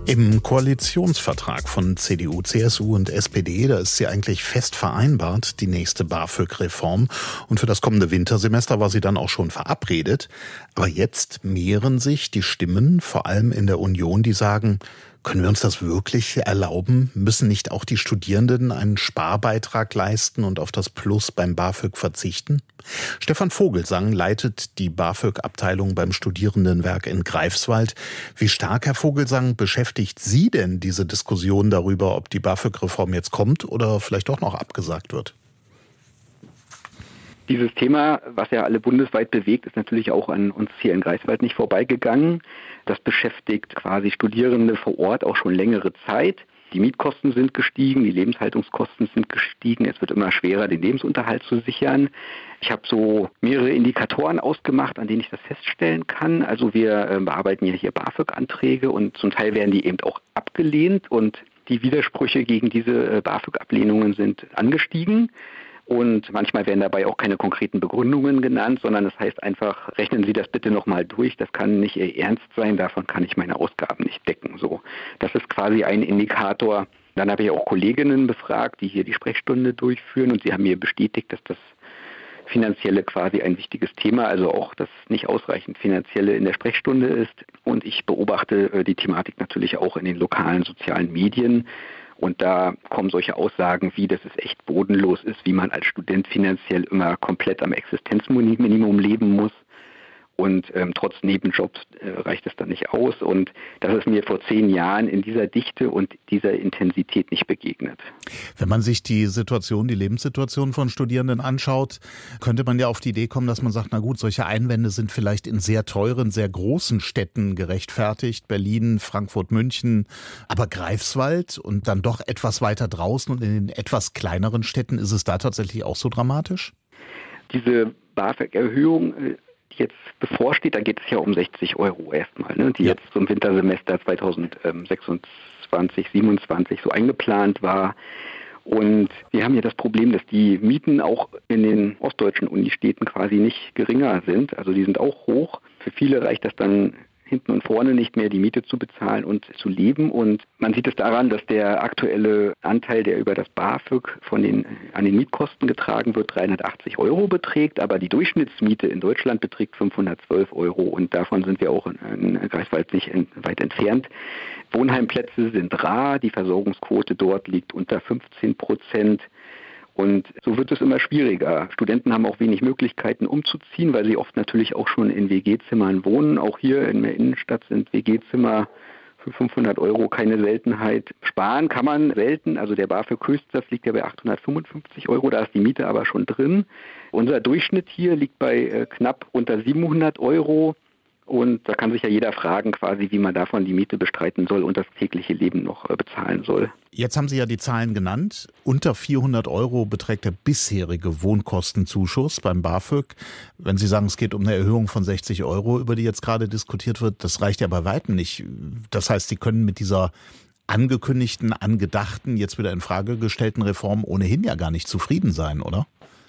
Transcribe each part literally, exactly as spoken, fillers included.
Im Koalitionsvertrag von C D U, C S U und S P D, da ist sie eigentlich fest vereinbart, die nächste BAföG-Reform. Und für das kommende Wintersemester war sie dann auch schon verabredet. Aber jetzt mehren sich die Stimmen, vor allem in der Union, die sagen, können wir uns das wirklich erlauben? Müssen nicht auch die Studierenden einen Sparbeitrag leisten und auf das Plus beim BAföG verzichten? Stefan Vogelsang leitet die BAföG-Abteilung beim Studierendenwerk in Greifswald. Wie stark, Herr Vogelsang, beschäftigt Sie denn diese Diskussion darüber, ob die BAföG-Reform jetzt kommt oder vielleicht doch noch abgesagt wird? Dieses Thema, was ja alle bundesweit bewegt, ist natürlich auch an uns hier in Greifswald nicht vorbeigegangen. Das beschäftigt quasi Studierende vor Ort auch schon längere Zeit. Die Mietkosten sind gestiegen, die Lebenshaltungskosten sind gestiegen. Es wird immer schwerer, den Lebensunterhalt zu sichern. Ich habe so mehrere Indikatoren ausgemacht, an denen ich das feststellen kann. Also wir äh, bearbeiten ja hier BAföG-Anträge und zum Teil werden die eben auch abgelehnt. Und die Widersprüche gegen diese äh, BAföG-Ablehnungen sind angestiegen. Und manchmal werden dabei auch keine konkreten Begründungen genannt, sondern das heißt einfach, rechnen Sie das bitte nochmal durch, das kann nicht Ihr Ernst sein, davon kann ich meine Ausgaben nicht decken. So, das ist quasi ein Indikator. Dann habe ich auch Kolleginnen befragt, die hier die Sprechstunde durchführen und sie haben mir bestätigt, dass das Finanzielle quasi ein wichtiges Thema, also auch das nicht ausreichend Finanzielle in der Sprechstunde ist. Und ich beobachte die Thematik natürlich auch in den lokalen sozialen Medien. Und da kommen solche Aussagen wie, dass es echt bodenlos ist, wie man als Student finanziell immer komplett am Existenzminimum leben muss. Und ähm, trotz Nebenjobs äh, reicht es dann nicht aus. Und das ist mir vor zehn Jahren in dieser Dichte und dieser Intensität nicht begegnet. Wenn man sich die Situation, die Lebenssituation von Studierenden anschaut, könnte man ja auf die Idee kommen, dass man sagt, na gut, solche Einwände sind vielleicht in sehr teuren, sehr großen Städten gerechtfertigt. Berlin, Frankfurt, München. Aber Greifswald und dann doch etwas weiter draußen und in den etwas kleineren Städten, ist es da tatsächlich auch so dramatisch? Diese BAföG-Erhöhung, die jetzt bevorsteht, da geht es ja um sechzig Euro erstmal, ne, die ja. jetzt zum Wintersemester zweitausendsechsundzwanzig, siebenundzwanzig so eingeplant war. Und wir haben ja das Problem, dass die Mieten auch in den ostdeutschen Unistädten quasi nicht geringer sind. Also die sind auch hoch. Für viele reicht das dann hinten und vorne nicht mehr, die Miete zu bezahlen und zu leben. Und man sieht es daran, dass der aktuelle Anteil, der über das BAföG von den, an den Mietkosten getragen wird, dreihundertachtzig Euro beträgt. Aber die Durchschnittsmiete in Deutschland beträgt fünfhundertzwölf Euro. Und davon sind wir auch in, in Greifswald nicht in, weit entfernt. Wohnheimplätze sind rar. Die Versorgungsquote dort liegt unter fünfzehn Prozent. Und so wird es immer schwieriger. Studenten haben auch wenig Möglichkeiten umzuziehen, weil sie oft natürlich auch schon in W G-Zimmern wohnen. Auch hier in der Innenstadt sind W G-Zimmer für fünfhundert Euro keine Seltenheit. Sparen kann man selten. Also der BAföG-Höchstsatz liegt ja bei achthundertfünfundfünfzig Euro, da ist die Miete aber schon drin. Unser Durchschnitt hier liegt bei äh, knapp unter siebenhundert Euro. Und da kann sich ja jeder fragen, quasi, wie man davon die Miete bestreiten soll und das tägliche Leben noch äh, bezahlen soll. Jetzt haben Sie ja die Zahlen genannt. Unter vierhundert Euro beträgt der bisherige Wohnkostenzuschuss beim BAföG. Wenn Sie sagen, es geht um eine Erhöhung von sechzig Euro, über die jetzt gerade diskutiert wird, das reicht ja bei weitem nicht. Das heißt, Sie können mit dieser angekündigten, angedachten, jetzt wieder in Frage gestellten Reform ohnehin ja gar nicht zufrieden sein, oder?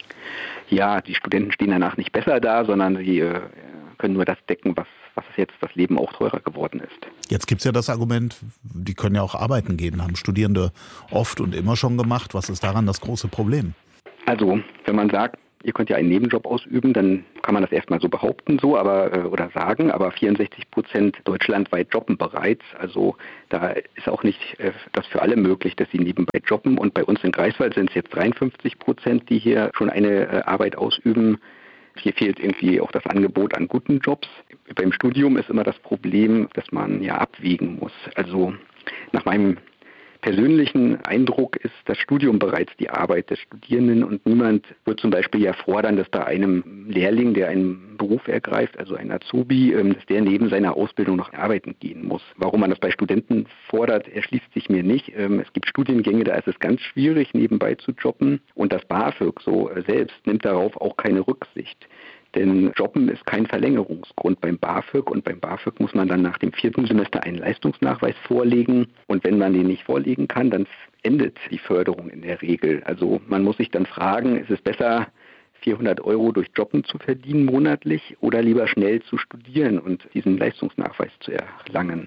Ja, die Studenten stehen danach nicht besser da, sondern sie äh, können nur das decken, was, was jetzt das Leben auch teurer geworden ist. Jetzt gibt es ja das Argument, die können ja auch arbeiten gehen, haben Studierende oft und immer schon gemacht. Was ist daran das große Problem? Also, wenn man sagt, ihr könnt ja einen Nebenjob ausüben, dann kann man das erstmal so behaupten, so aber äh, oder sagen, aber vierundsechzig Prozent deutschlandweit jobben bereits. Also da ist auch nicht äh, das für alle möglich, dass sie nebenbei jobben. Und bei uns in Greifswald sind es jetzt dreiundfünfzig Prozent, die hier schon eine äh, Arbeit ausüben. Hier fehlt irgendwie auch das Angebot an guten Jobs. Beim Studium ist immer das Problem, dass man ja abwägen muss. Also nach meinem persönlichen Eindruck ist das Studium bereits die Arbeit des Studierenden und niemand wird zum Beispiel ja fordern, dass da einem Lehrling, der einen Beruf ergreift, also ein Azubi, dass der neben seiner Ausbildung noch arbeiten gehen muss. Warum man das bei Studenten fordert, erschließt sich mir nicht. Es gibt Studiengänge, da ist es ganz schwierig, nebenbei zu jobben und das BAföG so selbst nimmt darauf auch keine Rücksicht. Denn Jobben ist kein Verlängerungsgrund beim BAföG und beim BAföG muss man dann nach dem vierten Semester einen Leistungsnachweis vorlegen und wenn man den nicht vorlegen kann, dann endet die Förderung in der Regel. Also man muss sich dann fragen, ist es besser, vierhundert Euro durch Jobben zu verdienen monatlich oder lieber schnell zu studieren und diesen Leistungsnachweis zu erlangen?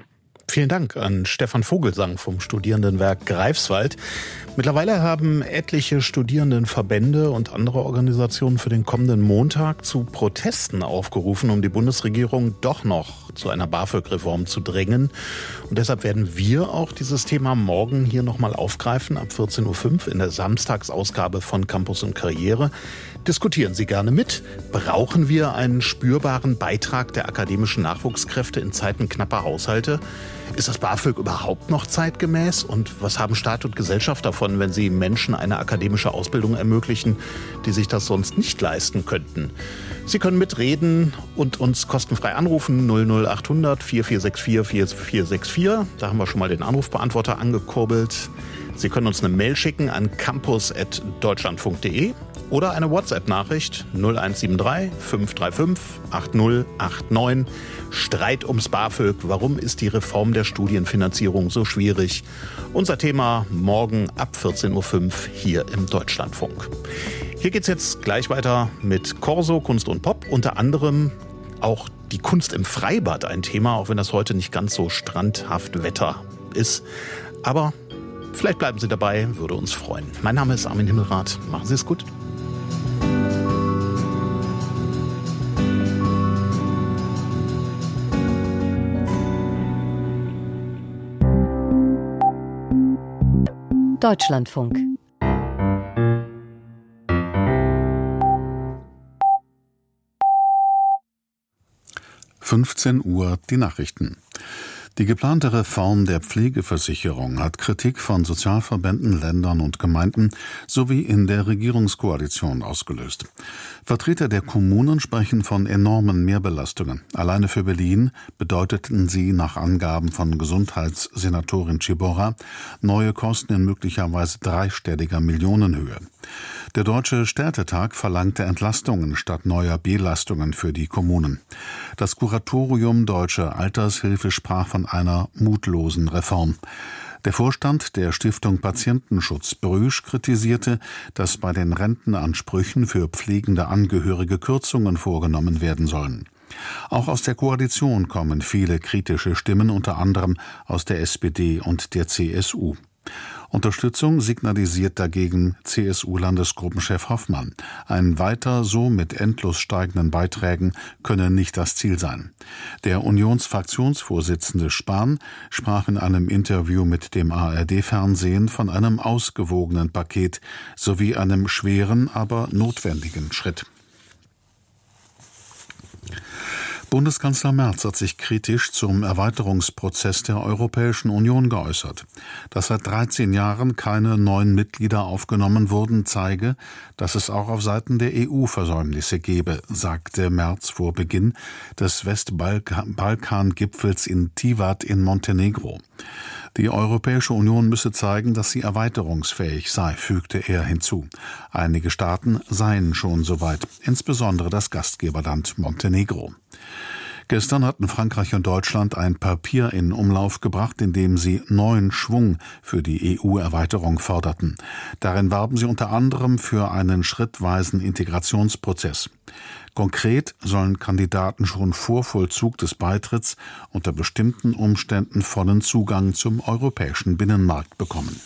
Vielen Dank an Stefan Vogelsang vom Studierendenwerk Greifswald. Mittlerweile haben etliche Studierendenverbände und andere Organisationen für den kommenden Montag zu Protesten aufgerufen, um die Bundesregierung doch noch zu einer BAföG-Reform zu drängen. Und deshalb werden wir auch dieses Thema morgen hier nochmal aufgreifen, ab vierzehn Uhr fünf in der Samstagsausgabe von Campus und Karriere. Diskutieren Sie gerne mit. Brauchen wir einen spürbaren Beitrag der akademischen Nachwuchskräfte in Zeiten knapper Haushalte? Ist das BAföG überhaupt noch zeitgemäß? Und was haben Staat und Gesellschaft davon, wenn sie Menschen eine akademische Ausbildung ermöglichen, die sich das sonst nicht leisten könnten? Sie können mitreden und uns kostenfrei anrufen null null achthundert vier vier sechs vier vier vier sechs vier. Da haben wir schon mal den Anrufbeantworter angekurbelt. Sie können uns eine Mail schicken an campus at deutschlandfunk punkt de oder eine WhatsApp-Nachricht null eins sieben drei fünf drei fünf acht null acht neun. Streit ums BAföG. Warum ist die Reform der Studienfinanzierung so schwierig? Unser Thema morgen ab vierzehn Uhr fünf hier im Deutschlandfunk. Hier geht's jetzt gleich weiter mit Corso, Kunst und Pop. Unter anderem auch die Kunst im Freibad ein Thema, auch wenn das heute nicht ganz so strandhaft Wetter ist. Aber vielleicht bleiben Sie dabei, würde uns freuen. Mein Name ist Armin Himmelrath. Machen Sie es gut. Deutschlandfunk. fünfzehn Uhr die Nachrichten. Die geplante Reform der Pflegeversicherung hat Kritik von Sozialverbänden, Ländern und Gemeinden sowie in der Regierungskoalition ausgelöst. Vertreter der Kommunen sprechen von enormen Mehrbelastungen. Alleine für Berlin bedeuteten sie nach Angaben von Gesundheitssenatorin Ciborra neue Kosten in möglicherweise dreistelliger Millionenhöhe. Der Deutsche Städtetag verlangte Entlastungen statt neuer Belastungen für die Kommunen. Das Kuratorium Deutsche Altershilfe sprach von einer mutlosen Reform. Der Vorstand der Stiftung Patientenschutz Brüsch kritisierte, dass bei den Rentenansprüchen für pflegende Angehörige Kürzungen vorgenommen werden sollen. Auch aus der Koalition kommen viele kritische Stimmen, unter anderem aus der S P D und der C S U. Unterstützung signalisiert dagegen C S U-Landesgruppenchef Hoffmann. Ein weiter so mit endlos steigenden Beiträgen könne nicht das Ziel sein. Der Unionsfraktionsvorsitzende Spahn sprach in einem Interview mit dem A R D-Fernsehen von einem ausgewogenen Paket sowie einem schweren, aber notwendigen Schritt. Bundeskanzler Merz hat sich kritisch zum Erweiterungsprozess der Europäischen Union geäußert. Dass seit dreizehn Jahren keine neuen Mitglieder aufgenommen wurden, zeige, dass es auch auf Seiten der E U Versäumnisse gebe, sagte Merz vor Beginn des Westbalkan-Gipfels in Tivat in Montenegro. Die Europäische Union müsse zeigen, dass sie erweiterungsfähig sei, fügte er hinzu. Einige Staaten seien schon soweit, insbesondere das Gastgeberland Montenegro. Gestern hatten Frankreich und Deutschland ein Papier in Umlauf gebracht, in dem sie neuen Schwung für die E U-Erweiterung forderten. Darin warben sie unter anderem für einen schrittweisen Integrationsprozess. Konkret sollen Kandidaten schon vor Vollzug des Beitritts unter bestimmten Umständen vollen Zugang zum europäischen Binnenmarkt bekommen.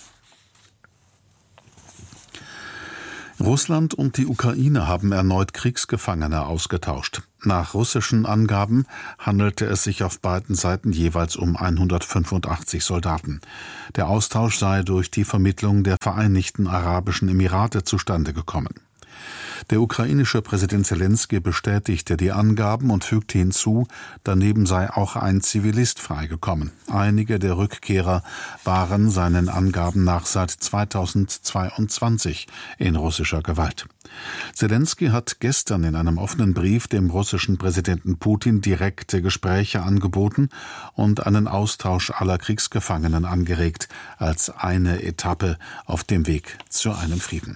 Russland und die Ukraine haben erneut Kriegsgefangene ausgetauscht. Nach russischen Angaben handelte es sich auf beiden Seiten jeweils um hundertfünfundachtzig Soldaten. Der Austausch sei durch die Vermittlung der Vereinigten Arabischen Emirate zustande gekommen. Der ukrainische Präsident Selenskyj bestätigte die Angaben und fügte hinzu, daneben sei auch ein Zivilist freigekommen. Einige der Rückkehrer waren seinen Angaben nach seit zweitausendzweiundzwanzig in russischer Gewalt. Selenskyj hat gestern in einem offenen Brief dem russischen Präsidenten Putin direkte Gespräche angeboten und einen Austausch aller Kriegsgefangenen angeregt, als eine Etappe auf dem Weg zu einem Frieden.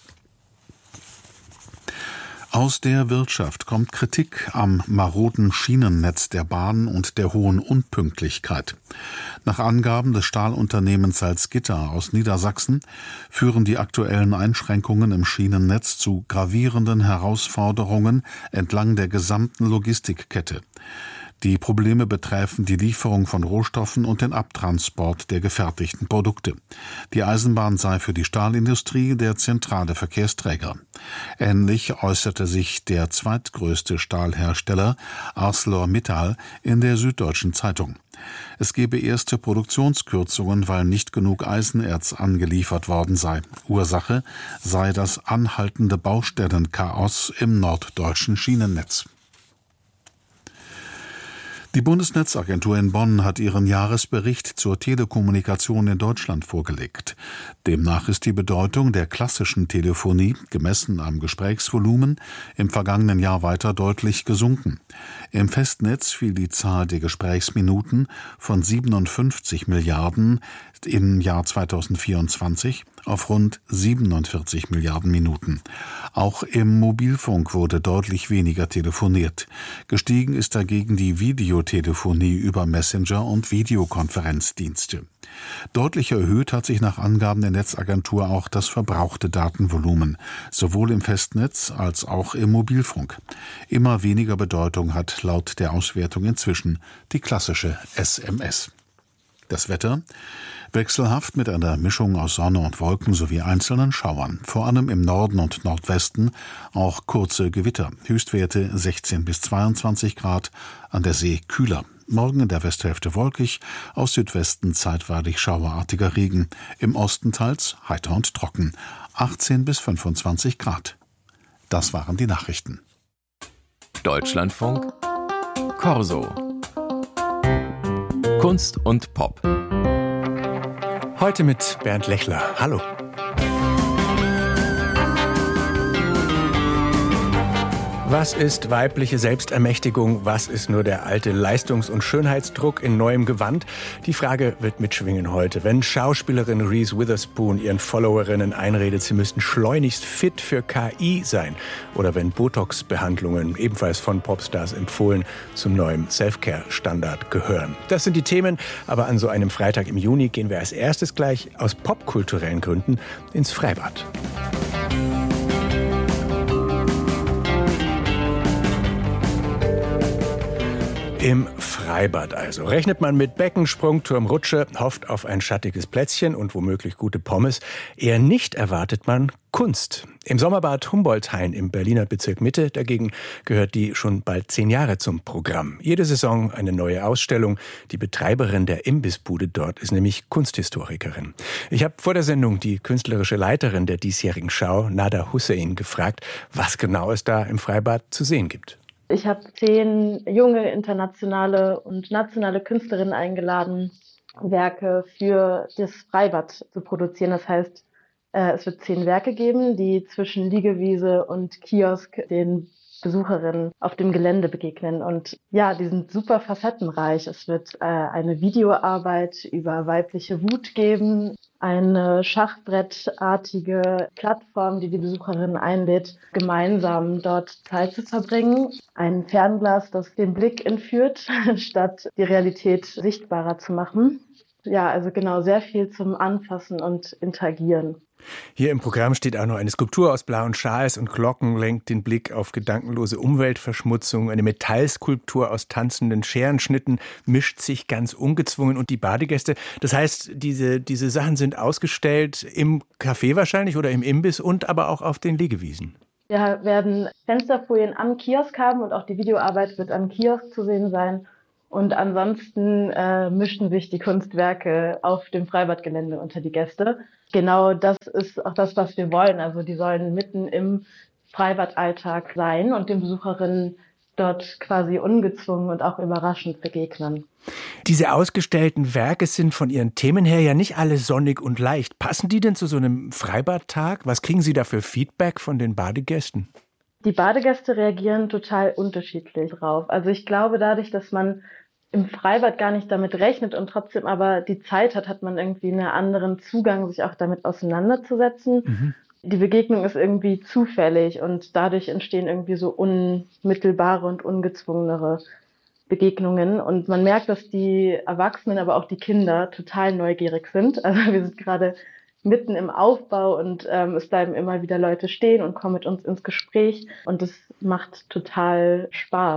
Aus der Wirtschaft kommt Kritik am maroden Schienennetz der Bahn und der hohen Unpünktlichkeit. Nach Angaben des Stahlunternehmens Salzgitter aus Niedersachsen führen die aktuellen Einschränkungen im Schienennetz zu gravierenden Herausforderungen entlang der gesamten Logistikkette. Die Probleme betreffen die Lieferung von Rohstoffen und den Abtransport der gefertigten Produkte. Die Eisenbahn sei für die Stahlindustrie der zentrale Verkehrsträger. Ähnlich äußerte sich der zweitgrößte Stahlhersteller ArcelorMittal in der Süddeutschen Zeitung. Es gebe erste Produktionskürzungen, weil nicht genug Eisenerz angeliefert worden sei. Ursache sei das anhaltende Baustellenchaos im norddeutschen Schienennetz. Die Bundesnetzagentur in Bonn hat ihren Jahresbericht zur Telekommunikation in Deutschland vorgelegt. Demnach ist die Bedeutung der klassischen Telefonie, gemessen am Gesprächsvolumen, im vergangenen Jahr weiter deutlich gesunken. Im Festnetz fiel die Zahl der Gesprächsminuten von siebenundfünfzig Milliarden im Jahr zweitausendvierundzwanzig auf rund siebenundvierzig Milliarden Minuten. Auch im Mobilfunk wurde deutlich weniger telefoniert. Gestiegen ist dagegen die Videotelefonie über Messenger und Videokonferenzdienste. Deutlich erhöht hat sich nach Angaben der Netzagentur auch das verbrauchte Datenvolumen, sowohl im Festnetz als auch im Mobilfunk. Immer weniger Bedeutung hat laut der Auswertung inzwischen die klassische S M S. Das Wetter? Wechselhaft mit einer Mischung aus Sonne und Wolken sowie einzelnen Schauern. Vor allem im Norden und Nordwesten auch kurze Gewitter. Höchstwerte sechzehn bis zweiundzwanzig Grad, an der See kühler. Morgen in der Westhälfte wolkig, aus Südwesten zeitweilig schauerartiger Regen. Im Osten teils heiter und trocken. achtzehn bis fünfundzwanzig Grad. Das waren die Nachrichten. Deutschlandfunk Corso. Kunst und Pop. Heute mit Bernd Lechler. Hallo. Was ist weibliche Selbstermächtigung? Was ist nur der alte Leistungs- und Schönheitsdruck in neuem Gewand? Die Frage wird mitschwingen heute. Wenn Schauspielerin Reese Witherspoon ihren Followerinnen einredet, sie müssten schleunigst fit für K I sein. Oder wenn Botox-Behandlungen, ebenfalls von Popstars empfohlen, zum neuen Selfcare-Standard gehören. Das sind die Themen, aber an so einem Freitag im Juni gehen wir als erstes gleich aus popkulturellen Gründen ins Freibad. Im Freibad also. Rechnet man mit Becken, Sprungturm, Rutsche, hofft auf ein schattiges Plätzchen und womöglich gute Pommes. Eher nicht erwartet man Kunst. Im Sommerbad Humboldthain im Berliner Bezirk Mitte dagegen gehört die schon bald zehn Jahre zum Programm. Jede Saison eine neue Ausstellung. Die Betreiberin der Imbissbude dort ist nämlich Kunsthistorikerin. Ich habe vor der Sendung die künstlerische Leiterin der diesjährigen Schau, Nada Hussein, gefragt, was genau es da im Freibad zu sehen gibt. Ich habe zehn junge internationale und nationale Künstlerinnen eingeladen, Werke für das Freibad zu produzieren. Das heißt, es wird zehn Werke geben, die zwischen Liegewiese und Kiosk den Besucherinnen auf dem Gelände begegnen. Und ja, die sind super facettenreich. Es wird äh, eine Videoarbeit über weibliche Wut geben, eine schachbrettartige Plattform, die die Besucherinnen einlädt, gemeinsam dort Zeit zu verbringen. Ein Fernglas, das den Blick entführt, statt die Realität sichtbarer zu machen. Ja, also genau, sehr viel zum Anfassen und Interagieren. Hier im Programm steht auch noch eine Skulptur aus blauen Schals und Glocken, lenkt den Blick auf gedankenlose Umweltverschmutzung. Eine Metallskulptur aus tanzenden Scherenschnitten mischt sich ganz ungezwungen und die Badegäste. Das heißt, diese, diese Sachen sind ausgestellt im Café wahrscheinlich oder im Imbiss und aber auch auf den Liegewiesen. Wir werden Fensterfolien am Kiosk haben und auch die Videoarbeit wird am Kiosk zu sehen sein. Und ansonsten äh, mischen sich die Kunstwerke auf dem Freibadgelände unter die Gäste. Genau das ist auch das, was wir wollen. Also die sollen mitten im Freibadalltag sein und den Besucherinnen dort quasi ungezwungen und auch überraschend begegnen. Diese ausgestellten Werke sind von ihren Themen her ja nicht alle sonnig und leicht. Passen die denn zu so einem Freibadtag? Was kriegen Sie da für Feedback von den Badegästen? Die Badegäste reagieren total unterschiedlich drauf. Also ich glaube, dadurch, dass man im Freibad gar nicht damit rechnet und trotzdem aber die Zeit hat, hat man irgendwie einen anderen Zugang, sich auch damit auseinanderzusetzen. Mhm. Die Begegnung ist irgendwie zufällig und dadurch entstehen irgendwie so unmittelbare und ungezwungenere Begegnungen. Und man merkt, dass die Erwachsenen, aber auch die Kinder total neugierig sind. Also wir sind gerade mitten im Aufbau und ähm, es bleiben immer wieder Leute stehen und kommen mit uns ins Gespräch und es macht total Spaß.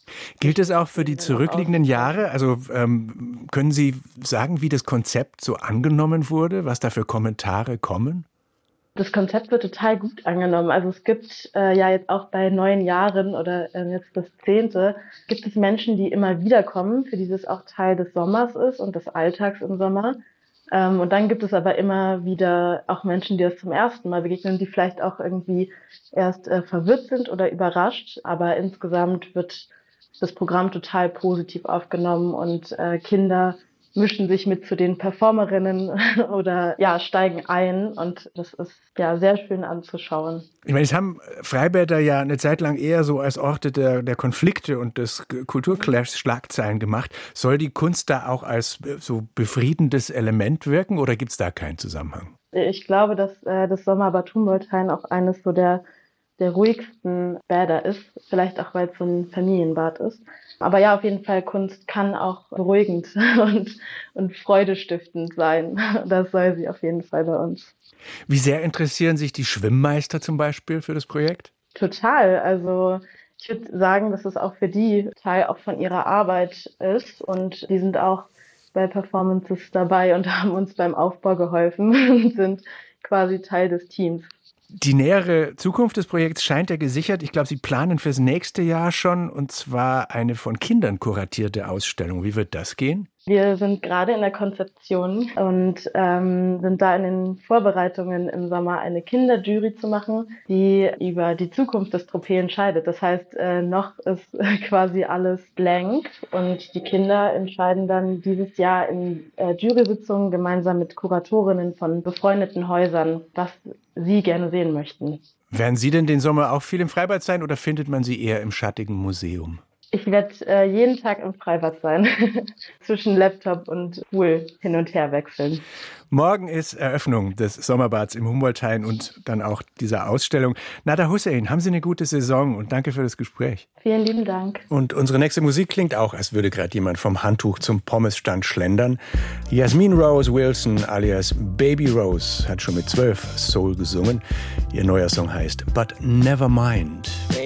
Gilt es auch für die zurückliegenden Jahre? Also ähm, können Sie sagen, wie das Konzept so angenommen wurde, was da für Kommentare kommen? Das Konzept wird total gut angenommen. Also es gibt äh, ja jetzt auch bei neun Jahren oder äh, jetzt das zehnte, gibt es Menschen, die immer wieder kommen, für die das auch Teil des Sommers ist und des Alltags im Sommer. Ähm, und dann gibt es aber immer wieder auch Menschen, die das zum ersten Mal begegnen, die vielleicht auch irgendwie erst äh, verwirrt sind oder überrascht. Aber insgesamt wird das Programm total positiv aufgenommen und äh, Kinder mischen sich mit zu den Performerinnen oder ja, steigen ein und das ist ja sehr schön anzuschauen. Ich meine, es haben Freibäder ja eine Zeit lang eher so als Orte der, der Konflikte und des Kulturclashs Schlagzeilen gemacht. Soll die Kunst da auch als so befriedendes Element wirken oder gibt es da keinen Zusammenhang? Ich glaube, dass äh, das Sommerbad Humboldthain auch eines so der, der ruhigsten Bäder ist, vielleicht auch, weil es so ein Familienbad ist. Aber ja, auf jeden Fall, Kunst kann auch beruhigend und, und freudestiftend sein. Das soll sie auf jeden Fall bei uns. Wie sehr interessieren sich die Schwimmmeister zum Beispiel für das Projekt? Total. Also ich würde sagen, dass es auch für die Teil auch von ihrer Arbeit ist. Und die sind auch bei Performances dabei und haben uns beim Aufbau geholfen und sind quasi Teil des Teams. Die nähere Zukunft des Projekts scheint ja gesichert. Ich glaube, Sie planen fürs nächste Jahr schon, und zwar eine von Kindern kuratierte Ausstellung. Wie wird das gehen? Wir sind gerade in der Konzeption und ähm, sind da in den Vorbereitungen im Sommer eine Kinderjury zu machen, die über die Zukunft des Tropez entscheidet. Das heißt, äh, noch ist quasi alles blank und die Kinder entscheiden dann dieses Jahr in äh, Jury-Sitzungen gemeinsam mit Kuratorinnen von befreundeten Häusern, was sie gerne sehen möchten. Werden Sie denn den Sommer auch viel im Freibad sein oder findet man Sie eher im schattigen Museum? Ich werde äh, jeden Tag im Freibad sein, zwischen Laptop und Pool hin und her wechseln. Morgen ist Eröffnung des Sommerbads im Humboldthain und dann auch dieser Ausstellung. Nada Hussein, haben Sie eine gute Saison und danke für das Gespräch. Vielen lieben Dank. Und unsere nächste Musik klingt auch, als würde gerade jemand vom Handtuch zum Pommesstand schlendern. Jasmine Rose Wilson alias Baby Rose hat schon mit zwölf Soul gesungen. Ihr neuer Song heißt But Never Mind.